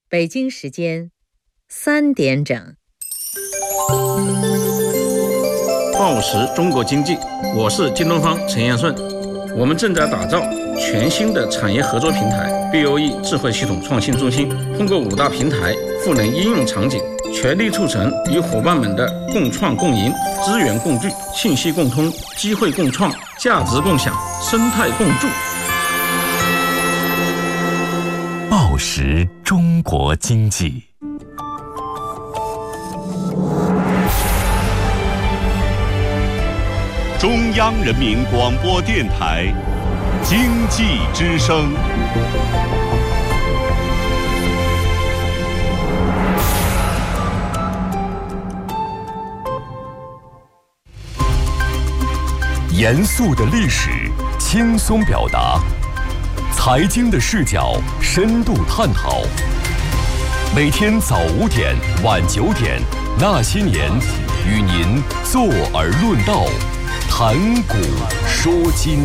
北京时间3点整。 报时中国经济，我是京东方陈彦顺。我们正在打造全新的产业合作平台 BOE 智慧系统创新中心，通过5大平台赋能应用场景，全力促成与伙伴们的共创共赢、资源共聚、信息共通、机会共创、价值共享、生态共筑。 报时中国经济， 中央人民广播电台经济之声。 严肃的历史，轻松表达；财经的视角，深度探讨。每天早5点、晚9点，那些年，与您坐而论道，谈古说今。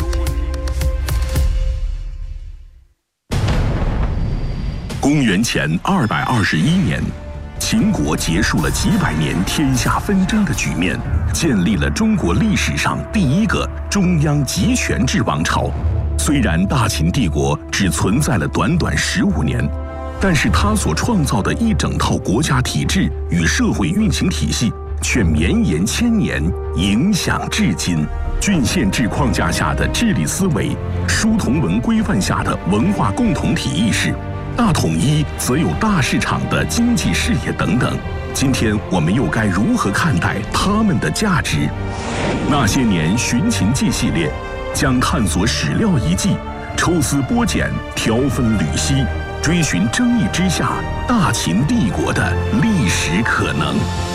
公元前221年，秦国结束了几百年天下纷争的局面，建立了中国历史上第一个中央集权制王朝。虽然大秦帝国只存在了短短15年，但是它所创造的一整套国家体制与社会运行体系却绵延千年，影响至今。郡县制框架下的治理思维，书同文规范下的文化共同体意识，大统一则有大市场的经济视野等等。今天我们又该如何看待它们的价值？那些年寻秦记系列将探索史料遗迹，抽丝剥茧，挑分缕析，追寻争议之下大秦帝国的历史可能。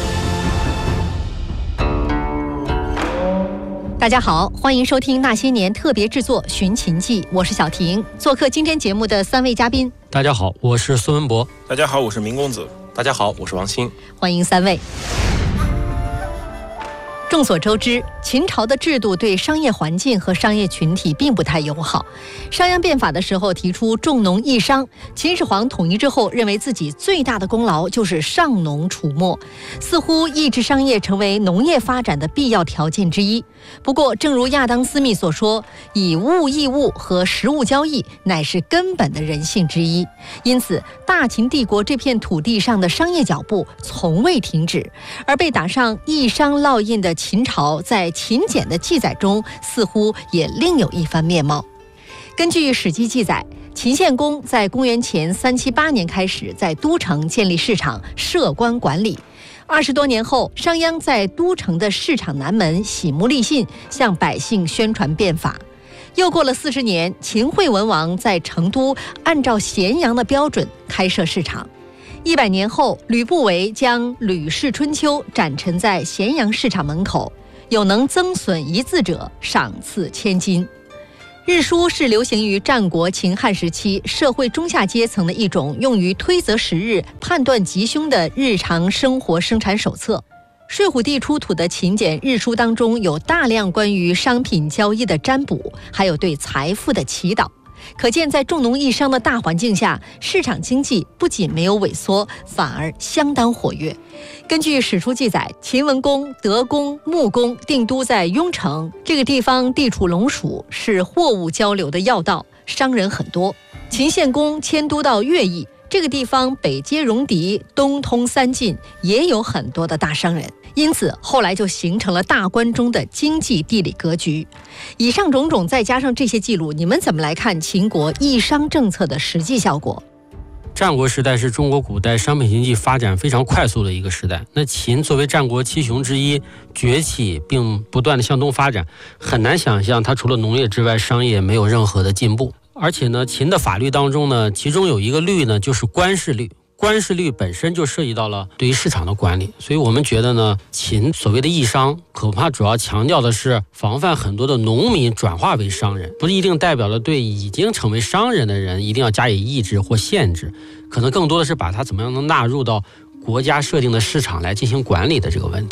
大家好，欢迎收听那些年特别制作《寻秦记》，我是小婷。做客今天节目的3位嘉宾， 大家好，我是孙文博。 大家好，我是明公子。 大家好，我是王鑫。 欢迎3位。众所周知，秦朝的制度对商业环境和商业群体并不太友好。商鞅变法的时候提出重农抑商，秦始皇统一之后认为自己最大的功劳就是上农除没，似乎抑制商业成为农业发展的必要条件之一。不过，正如亚当·斯密所说，以物易物和实物交易乃是根本的人性之一。因此，大秦帝国这片土地上的商业脚步从未停止，而被打上抑商烙印的秦朝在秦简的记载中似乎也另有一番面貌。根据《史记》记载，秦献公在公元前378年开始在都城建立市场，设官管理。20多年后，商鞅在都城的市场南门喜木立信，向百姓宣传变法。又过了40年，秦惠文王在成都按照咸阳的标准开设市场。100年后，吕不韦将《吕氏春秋》展陈在咸阳市场门口，有能增损1字者，赏赐1000金。日书是流行于战国秦汉时期社会中下阶层的一种用于推择时日、判断吉凶的日常生活生产手册。睡虎地出土的秦简日书当中有大量关于商品交易的占卜，还有对财富的祈祷。可见在重农抑商的大环境下，市场经济不仅没有萎缩，反而相当活跃。根据史书记载，秦文公、德公、穆公定都在雍城，这个地方地处龙属，是货物交流的要道，商人很多。秦献公迁都到乐邑，这个地方北接戎狄，东通三晋，也有很多的大商人。因此后来就形成了大关中的经济地理格局。以上种种再加上这些记录，你们怎么来看秦国抑商政策的实际效果？ 战国时代是中国古代商品经济发展非常快速的一个时代。那秦作为战国7雄之一崛起并不断的向东发展，很难想象它除了农业之外，商业没有任何的进步。而且呢，秦的法律当中呢，其中有一个律呢，就是官市律。官市律本身就涉及到了对于市场的管理，所以我们觉得呢，秦所谓的抑商，恐怕主要强调的是防范很多的农民转化为商人，不一定代表了对已经成为商人的人一定要加以抑制或限制，可能更多的是把它怎么样能纳入到国家设定的市场来进行管理的这个问题。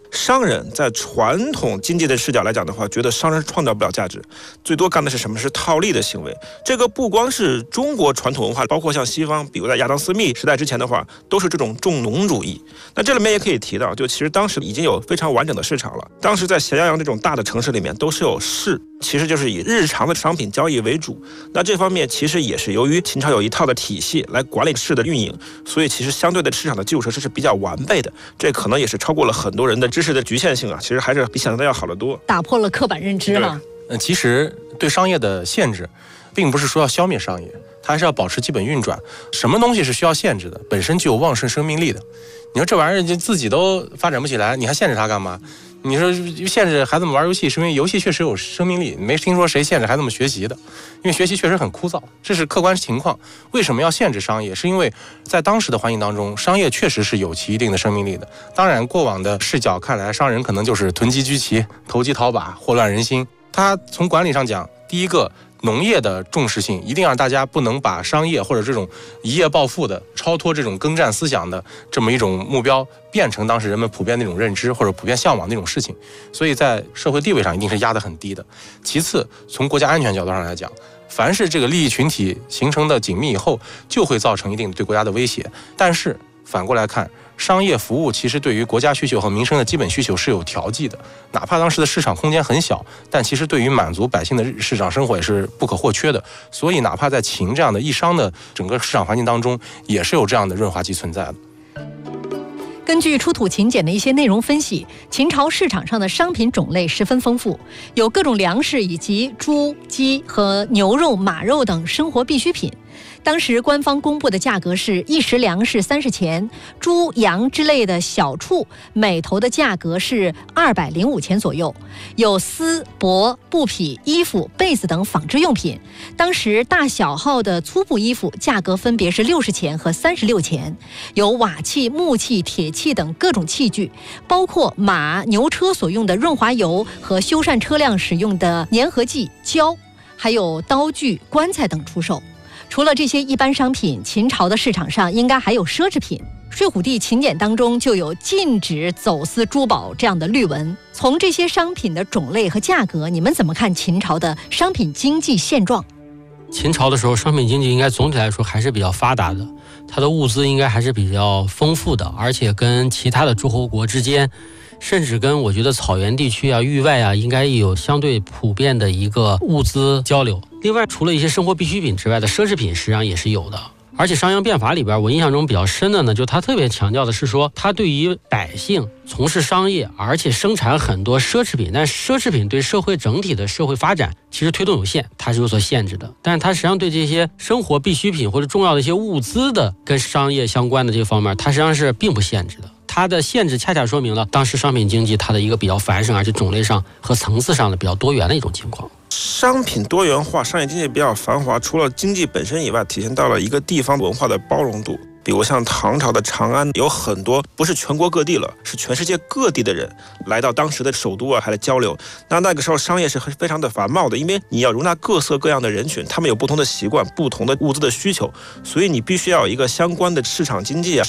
商人在传统经济的视角来讲的话，觉得商人创造不了价值，最多干的是什么？是套利的行为。这个不光是中国传统文化，包括像西方，比如在亚当斯密时代之前的话，都是这种重农主义。那这里面也可以提到，就其实当时已经有非常完整的市场了。当时在咸阳这种大的城市里面都是有市，其实就是以日常的商品交易为主。那这方面其实也是由于秦朝有一套的体系来管理市的运营，所以其实相对的市场的基础设施是比较完备的。这可能也是超过了很多人的知识的局限性啊，其实还是比想象的要好得多， 打破了刻板认知了。 其实对商业的限制，并不是说要消灭商业，它还是要保持基本运转。什么东西是需要限制的？本身具有旺盛生命力的。你说这玩意儿就自己都发展不起来，你还限制它干嘛？你说限制孩子们玩游戏，是因为游戏确实有生命力，没听说谁限制孩子们学习的，因为学习确实很枯燥，这是客观情况。为什么要限制商业？是因为在当时的环境当中，商业确实是有其一定的生命力的。当然，过往的视角看来，商人可能就是囤积居奇、投机倒把、祸乱人心。他从管理上讲，第一个，农业的重视性一定让大家不能把商业或者这种一夜暴富的超脱这种耕战思想的这么一种目标变成当时人们普遍那种认知或者普遍向往那种事情，所以在社会地位上一定是压得很低的。其次，从国家安全角度上来讲，凡是这个利益群体形成的紧密以后，就会造成一定对国家的威胁。但是反过来看，商业服务其实对于国家需求和民生的基本需求是有调剂的，哪怕当时的市场空间很小，但其实对于满足百姓的日常生活也是不可或缺的。所以哪怕在秦这样的一商的整个市场环境当中，也是有这样的润滑剂存在的。 根据出土秦简的一些内容分析，秦朝市场上的商品种类十分丰富，有各种粮食以及猪、鸡和牛肉、马肉等生活必需品。当时官方公布的价格是一石粮食30钱，猪、羊之类的小畜每头的价格是205钱左右。有丝、帛、布匹、衣服、被子等纺织用品。当时大小号的粗布衣服价格分别是60钱和36钱。有瓦器、木器、铁器等各种器具，包括马、牛车所用的润滑油和修缮车辆使用的粘合剂、胶，还有刀具、棺材等出售。除了这些一般商品，秦朝的市场上应该还有奢侈品。睡虎地秦简当中就有禁止走私珠宝这样的律文。从这些商品的种类和价格，你们怎么看秦朝的商品经济现状？ 秦朝的时候，商品经济应该总体来说还是比较发达的，它的物资应该还是比较丰富的，而且跟其他的诸侯国之间，甚至跟我觉得草原地区啊、域外啊，应该有相对普遍的一个物资交流。另外，除了一些生活必需品之外的奢侈品，实际上也是有的。而且商鞅变法里边，我印象中比较深的呢，就他特别强调的是说，他对于百姓从事商业，而且生产很多奢侈品，但奢侈品对社会整体的社会发展其实推动有限，它是有所限制的。但是它实际上对这些生活必需品或者重要的一些物资的跟商业相关的这个方面，它实际上是并不限制的。它的限制恰恰说明了当时商品经济它的一个比较繁盛，而且种类上和层次上的比较多元的一种情况。 商品多元化，商业经济比较繁华，除了经济本身以外，体现到了一个地方文化的包容度。比如像唐朝的长安，有很多不是全国各地了，是全世界各地的人来到当时的首都啊，还来交流。那个时候商业是非常的繁茂的，因为你要容纳各色各样的人群，他们有不同的习惯、不同的物资的需求，所以你必须要有一个相关的市场经济啊。